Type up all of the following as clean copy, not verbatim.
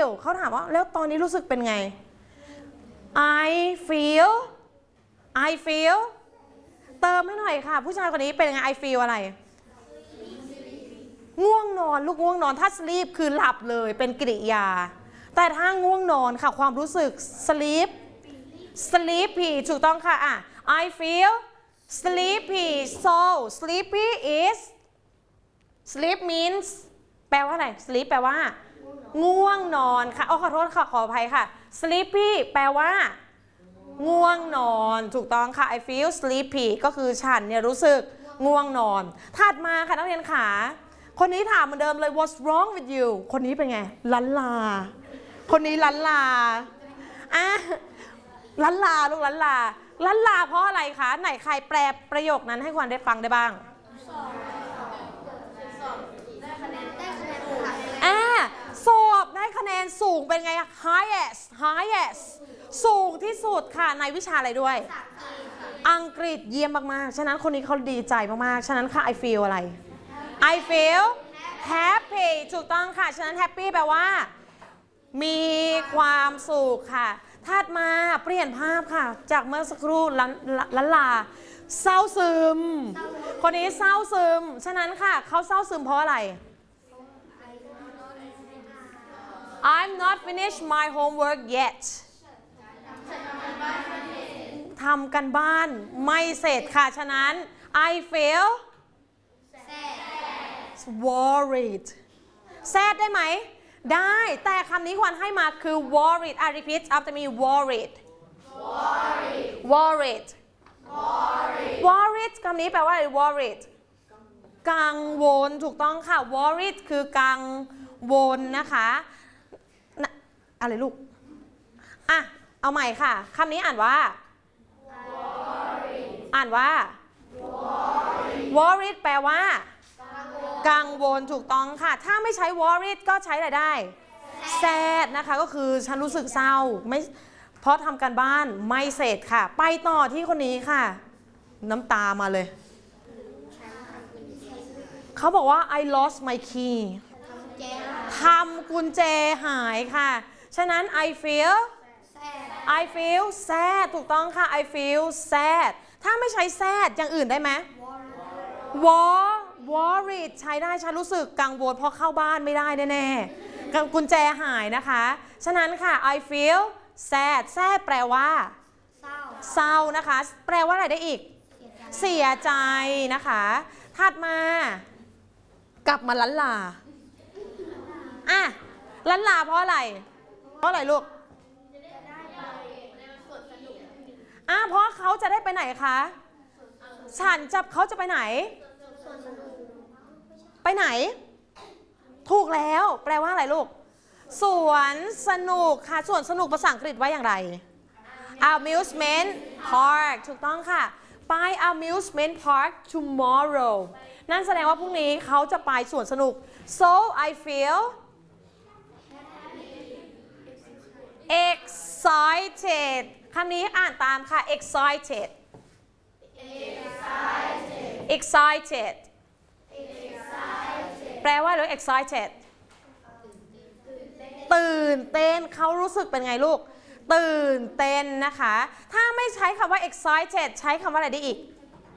feel เขาถามว่าแล้วตอนนี้รู้สึกเป็นไง I feel เติมให้หน่อยค่ะผู้ชายคนนี้เป็นไง I feel อะไรง่วงนอนลูกง่วงนอนถ้า sleep คือหลับเลยเป็นกริยาแต่ถ้าง่วงนอนค่ะความรู้สึก sleepy ถูกต้องค่ะI feel sleepy so sleepy is sleep means แปลว่าอะไร sleep แปลว่าง่วงนอนค่ะขอโทษค่ะขออภัยค่ะ sleepy แปลว่าง่วงนอนถูกต้องค่ะ I feel sleepy ก็คือฉันเนี่ยรู้สึกง่วงนอนถัดมาค่ะนักเรียนขาคนนี้ถามเหมือนเดิมเลย What's wrong with you คนนี้เป็นไงลันลาคนนี้ลันลาลันลาลูกลันลาเพราะอะไรคะไหนใครแปลประโยคนั้นให้คนได้ฟังได้บ้างสอบได้คะแนนสูงเป็นไง highest สูงที่สุดค่ะในวิชาอะไรด้วยอังกฤษเยี่ยมมากๆฉะนั้นคนนี้เขาดีใจมากๆฉะนั้นค่ะ I feel อะไร I feel happy ถูกต้องค่ะฉะนั้น happy แปลว่ามีความสุขค่ะถัดมาเปลี่ยนภาพค่ะจากเมื่อสักครู่ลันลาเศร้าซึมคนนี้เศร้าซึมฉะนั้นค่ะเขาเศร้าซึมเพราะอะไร I'm not finished my homework yet ทำกันบ้านไม่เสร็จค่ะฉะนั้น I feel worried sad ได้ไหมได้แต่คำนี้ควรให้มาคือ worried repeat after me worried คำนี้แปลว่าอะไร worried กังวลถูกต้องค่ะ worried คือกังวลนะคะอะไรลูกเอาใหม่ค่ะคำนี้อ่านว่า worried แปลว่ากังวลถูกต้องค่ะถ้าไม่ใช้ worried ก็ใช้อะไรได้ sad นะคะก็คือฉันรู้สึกเศร้าไม่เพราะทำการบ้านไม่เสร็จค่ะไปต่อที่คนนี้ค่ะน้ำตามาเลยเขาบอกว่า I lost my key ทำกุญแจหายค่ะฉะนั้น I feel sad ถูกต้องค่ะ I feel sad ถ้าไม่ใช้ sad อย่างอื่นได้ไหมworried ใช้ได้ฉันรู้สึกกังวลเพราะเข้าบ้านไม่ได้แน่ๆกุญแจหายนะคะฉะนั้นค่ะ I feel sad แปลว่าเศร้านะคะแปลว่าอะไรได้อีกเสียใจนะคะถัดมากลับมาลันลาลันลาเพราะอะไรลูกเพราะเขาจะได้ไปไหนคะเขาจะไปไหนถูกแล้วแปลว่าอะไรลูกสวนสนุกค่ะสวนสนุกภาษาอังกฤษว่าอย่างไร amusement park ถูกต้องค่ะไป amusement park tomorrow นั่นแสดงว่าพรุ่งนี้เขาจะไปสวนสนุก so I feel excited คำนี้อ่านตามค่ะ excited แปลว่าอะไร excited ตื่นเต้นเขารู้สึกเป็นไงลูกตื่นเต้นนะคะถ้าไม่ใช้คำว่า excited ใช้คำว่าอะไรได้อีก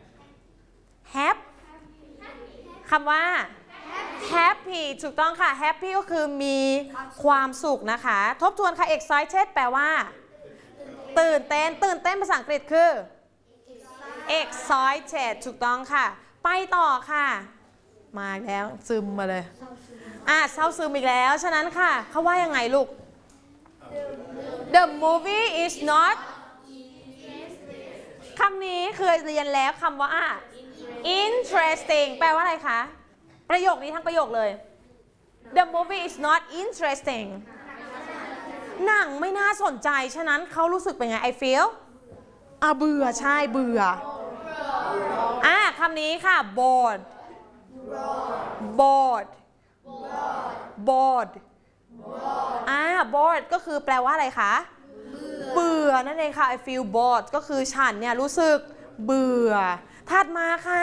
คำว่า happy ถูกต้องค่ะ happy ก็คือมีความสุขนะคะทบทวนค่ะ excited แปลว่าตื่นเต้นภาษาอังกฤษคือ excited ถูกต้องค่ะไปต่อค่ะมาแล้วซึมมาเลยเศร้าซึมอีกแล้วฉะนั้นค่ะเขาว่ายังไงลูก The movie is not คำนี้เคยเรียนแล้วคำว่า interesting แปลว่าอะไรคะประโยคนี้ทั้งประโยคเลย The movie is not interesting หนังไม่น่าสนใจฉะนั้นเขารู้สึกเป็นไง I feel เบื่อใช่เบื่อคำนี้ค่ะ bored bored ก็คือแปลว่าอะไรคะเบื่อนั่นเองค่ะ I feel bored ก็คือฉันเนี่ยรู้สึกเบื่อถัดมาค่ะ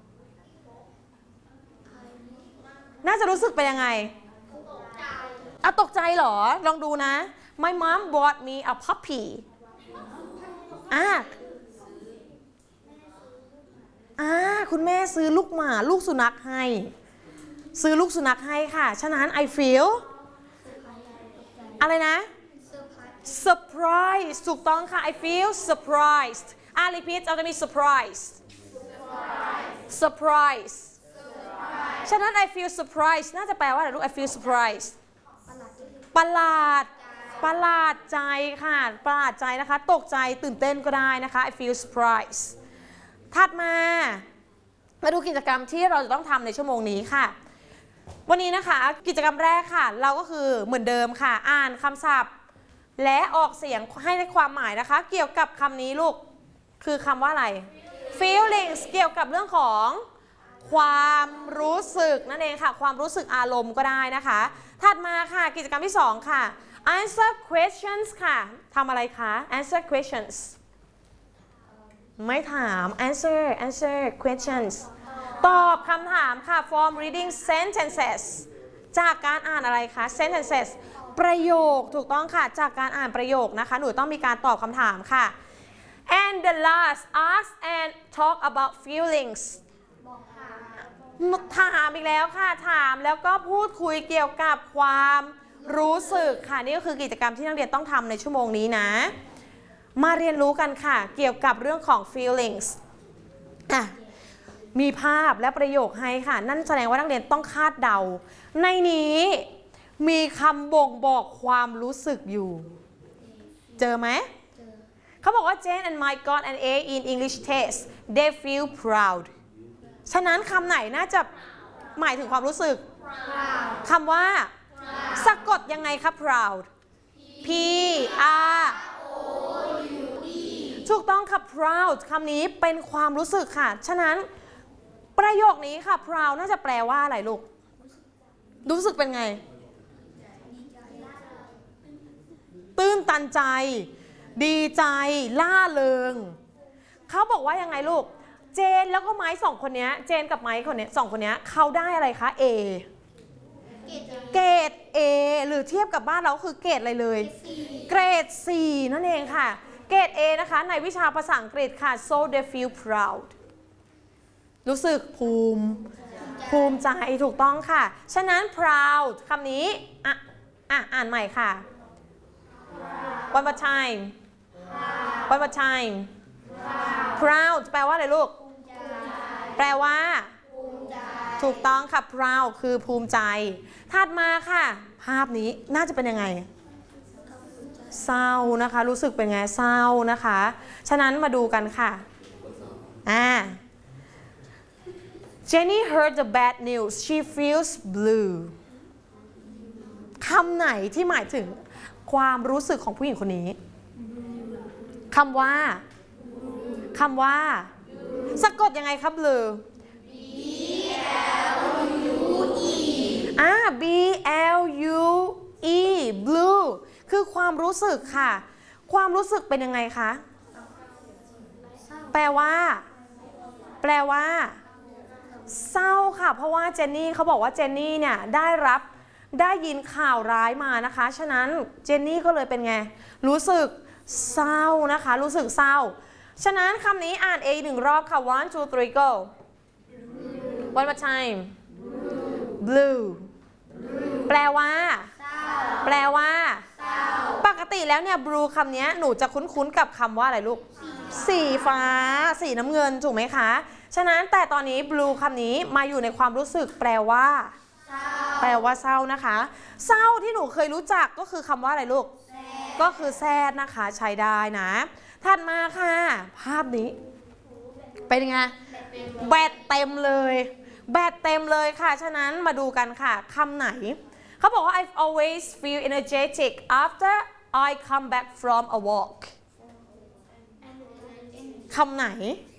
น่าจะรู้สึกเป็นยังไงเหรอลองดูนะ My mom bought me a puppy คุณแม่ซื้อลูกหมาลูกสุนัขให้ซื้อลูกสุนัขให้ค่ะฉะนั้น I feel อะไรนะ surprise ถูกต้องค่ะ I feel surprised repeat after me surprised surprise ฉะนั้น I feel surprised น่าจะแปลว่าอะไรลูก I feel surprised ประหลาดใจค่ะประหลาดใจนะคะตกใจตื่นเต้นก็ได้นะคะ I feel surprised ถัดมาดูกิจกรรมที่เราจะต้องทำในชั่วโมงนี้ค่ะวันนี้นะคะกิจกรรมแรกค่ะเราก็คือเหมือนเดิมค่ะอ่านคำศัพท์และออกเสียงให้ได้ความหมายนะคะเกี่ยวกับคำนี้ลูกคือคำว่าอะไร feelings เกี่ยวกับเรื่องของความรู้สึกนั่นเองค่ะความรู้สึกอารมณ์ก็ได้นะคะถัดมาค่ะกิจกรรมที่2ค่ะ answer questions ค่ะทำอะไรคะ answer questions ไม่ถาม answer questions ตอบคำถามค่ะ from reading sentences จากการอ่านอะไรคะ sentences ประโยคถูกต้องค่ะจากการอ่านประโยคนะคะหนูต้องมีการตอบคำถามค่ะ and the last ask and talk about feelings ถามอีกแล้วค่ะถามแล้วก็พูดคุยเกี่ยวกับความรู้สึกค่ะนี่ก็คือกิจกรรมที่นักเรียนต้องทำในชั่วโมงนี้นะมาเรียนรู้กันค่ะเกี่ยวกับเรื่องของ feelings มีภาพและประโยคให้ค่ะนั่นแสดงว่านักเรียนต้องคาดเดาในนี้มีคำบ่งบอกความรู้สึกอยู่เจอไหมเขาบอกว่า Jane and Mike got an A in English test they feel proud ฉะนั้นคำไหนน่าจะหมายถึงความรู้สึกคำว่าสะกดยังไงครับ proud P Rถูกต้องค่ะ proud คำนี้เป็นความรู้สึกค่ะฉะนั้นประโยคนี้ค่ะ proud น่าจะแปลว่าอะไรลูกรู้สึกเป็นไงตื้นตันใจดีใจล่าเริงเขาบอกว่ายังไงลูกเจนแล้วก็ไม้สองคนนี้เจนกับไม้คนนี้สองคนนี้เขาได้อะไรคะ A เกรด A หรือเทียบกับบ้านเราคือเกรดอะไรเลยเกรด C นั่นเองค่ะเกรด A นะคะในวิชาภาษาอังกฤษค่ะ so they feel proud รู้สึกภูมิใจถูกต้องค่ะฉะนั้น proud คำนี้อ่านใหม่ค่ะ one more time one more time proud แปลว่าอะไรลูกแปลว่าถูกต้องค่ะ proud คือภูมิใจถัดมาค่ะภาพนี้น่าจะเป็นยังไงเศร้านะคะรู้สึกเป็นไงเศร้านะคะฉะนั้นมาดูกันค่ะJenny heard the bad news she feels blue คำไหนที่หมายถึงความรู้สึกของผู้หญิงคนนี้คำว่าสะกดยังไงครับ blue B L U E blue คือความรู้สึกค่ะความรู้สึกเป็นยังไงคะแปลว่าเศร้าค่ะเพราะว่าเจนนี่เขาบอกว่าเจนนี่เนี่ยได้ยินข่าวร้ายมานะคะฉะนั้นเจนนี่ก็เลยเป็นไงรู้สึกเศร้านะคะรู้สึกเศร้าฉะนั้นคำนี้อ่าน A หนึ่งรอบค่ะ one two three go one more time blue แปลว่าปกติแล้วเนี่ย blue คำนี้หนูจะคุ้นๆกับคำว่าอะไรลูกสีฟ้าสีน้ำเงินถูกไหมคะฉะนั้นแต่ตอนนี้ blue คำนี้มาอยู่ในความรู้สึกแปลว่าเศร้านะคะเศร้าที่หนูเคยรู้จักก็คือคำว่าอะไรลูกก็คือแซดนะคะใช้ได้นะถัดมาค่ะภาพนี้เป็นไงแบตเต็มเลยค่ะฉะนั้นมาดูกันค่ะคำไหนเขาบอกว่า I always feel energetic after I come back from a walk คำไหน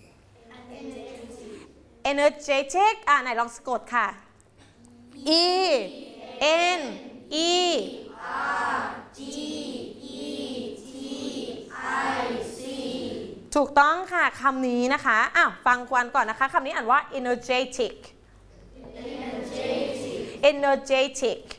energetic ไหนลองสะกดค่ะ E N E R G E T I C ถูกต้องค่ะคำนี้นะคะฟังก่อนนะคะคำนี้อ่านว่า energetic